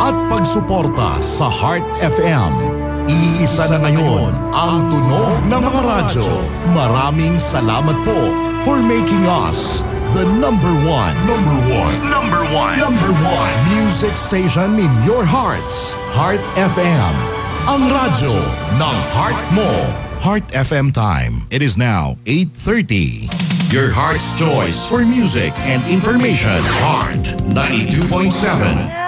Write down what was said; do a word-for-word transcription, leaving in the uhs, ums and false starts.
at pagsuporta sa Heart F M. Iisa na ngayon ang tunog ng mga radyo. Maraming salamat po for making us the number one, number one, number one, number one music station in your hearts. Heart F M, ang radyo ng heart mo. Heart F M time. It is now eight thirty. Your heart's choice for music and information. Heart ninety-two point seven.